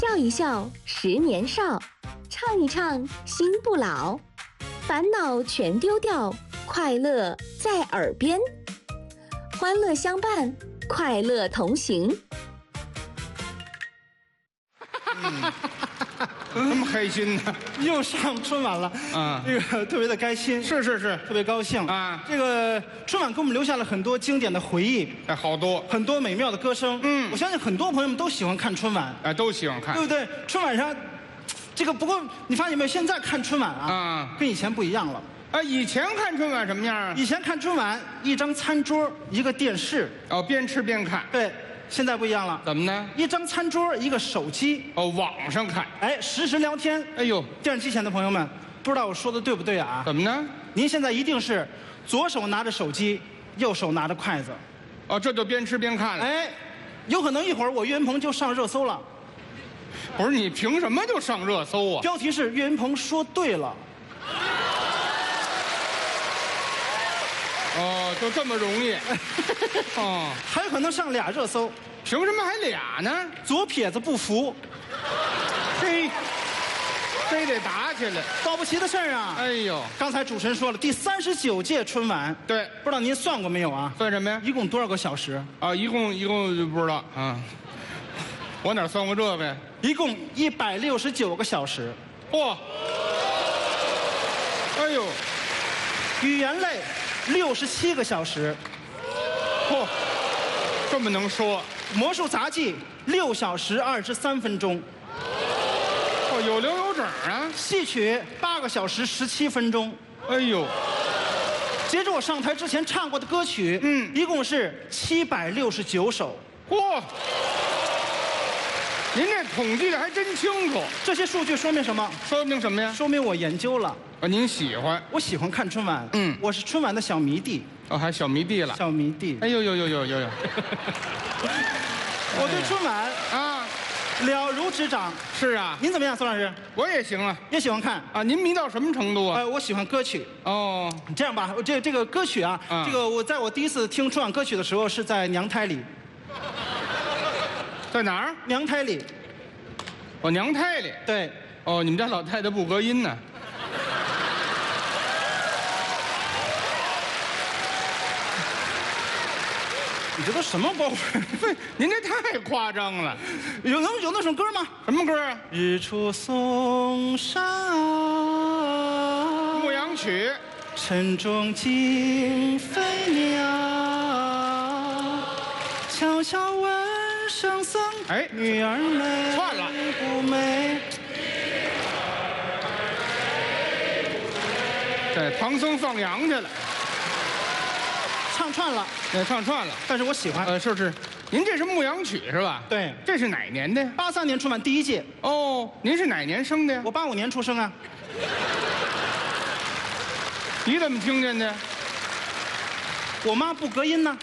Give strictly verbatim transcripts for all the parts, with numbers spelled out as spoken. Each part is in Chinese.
笑一笑，十年少；唱一唱，心不老。烦恼全丢掉，快乐在耳边。欢乐相伴，快乐同行。 嗯，那么开心呢？ 又上春晚了， 啊， 这个特别的开心， 是是是， 特别高兴啊！ 这个春晚给我们留下了很多经典的回忆， 哎，好多， 很多美妙的歌声。 嗯， 我相信很多朋友们都喜欢看春晚， 哎，都喜欢看， 对不对？春晚上，这个不过你发现没有？现在看春晚啊， 啊， 跟以前不一样了。 啊，以前看春晚什么样啊？ 以前看春晚，一张餐桌，一个电视， 哦，边吃边看。 对，现在不一样了。 怎么呢？ 一张餐桌，一个手机。 哦，网上看。 哎，实时聊天。 哎呦， 电视机前的朋友们，不知道我说的对不对啊？ 怎么呢？ 您现在一定是左手拿着手机，右手拿着筷子。 哦，这就边吃边看了。 哎，有可能一会儿我岳云鹏就上热搜了。 不是你凭什么就上热搜啊？ 标题是岳云鹏说对了。 哦，就这么容易？哦， 还有可能上俩热搜。 凭什么还俩呢？ 左撇子不服， 嘿，非得打起来， 保不齐的事儿啊！ 哎呦， 刚才主持人说了，第三十九届春晚， 对， 不知道您算过没有啊？ 算什么呀？ 一共多少个小时？ 啊，一共一共就不知道啊，我哪算过这个呀？ 一共一百六十九个小时。 嚯！哎呦， 语言类六十七个小时。 嚯，这么能说？ 魔术杂技六小时二十三分钟。 哦，有零有整啊！ 戏曲八个小时十七分钟。 哎呦， 接着我上台之前唱过的歌曲， 嗯， 一共是七百六十九首。 嚯！您这统计的还真清楚。 这些数据说明什么？ 说明什么呀？ 说明我研究了。 啊，您喜欢？ 我喜欢看春晚。 嗯， 我是春晚的小迷弟。 哦，还小迷弟了。 小迷弟。 哎呦呦呦呦呦呦！ 我对春晚啊了如指掌。 是啊， 您怎么样，宋老师？ 我也行啊。 也喜欢看啊？您迷到什么程度啊？ 呃，我喜欢歌曲。 哦， 这样吧，这这个歌曲啊， 啊这个我在我第一次听春晚歌曲的时候是在娘胎里。 在哪儿？ 娘胎里。 我娘胎里。 对。 哦，你们家老太太不隔音呢。 你这都什么包袱？ 对，您这太夸张了。 有能有那首歌吗？ 什么歌啊？ 日出嵩山， 牧羊曲。 晨钟惊飞鸟，悄悄问圣僧， 哎， 女儿美串了不美？ 这唐僧放羊去了。 唱串了， 那唱串了， 但是我喜欢。 呃，是是，您这是牧羊曲是吧？ 对， 这是哪年的？ 八三年春晚第一届。 哦，您是哪年生的呀？ 我八五年出生啊。 你怎么听见的？ 我妈不隔音呢。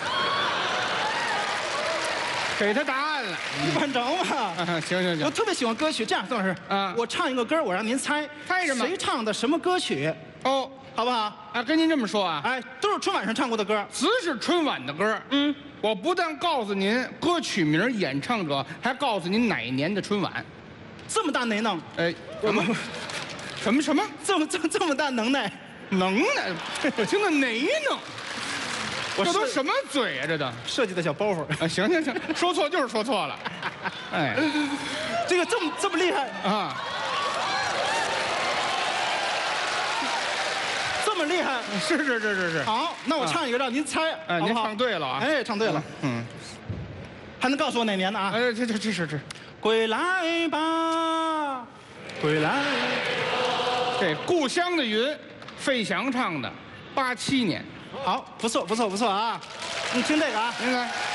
给他答案了， 你管着吗？ 啊，行行行， 我特别喜欢歌曲。这样，宋老师， 啊， 我唱一个歌，我让您猜， 猜什么？ 谁唱的什么歌曲？ 哦， 好不好？ 啊，跟您这么说啊， 哎，都是春晚上唱过的歌。 只是春晚的歌， 嗯， 我不但告诉您歌曲名、演唱者，还告诉您哪一年的春晚。 这么大能耐， 哎，什么？什么什么？ 这么这么这么大能耐， 能耐？我听着哪能？ 我这都什么嘴啊？这都设计的小包袱。 啊！行行行，说错就是说错了。哎， 这个这么这么厉害啊！ 这么厉害， 是是是是是。 好，那我唱一个让您猜， 哎，您好不好唱对了啊！ 哎，唱对了， 嗯， 还能告诉我哪年的啊？ 哎，这这这是这， 归来吧，归来。 这故乡的云，费翔唱的，八七年。 好，不错不错不错啊！你听这个啊， 您看。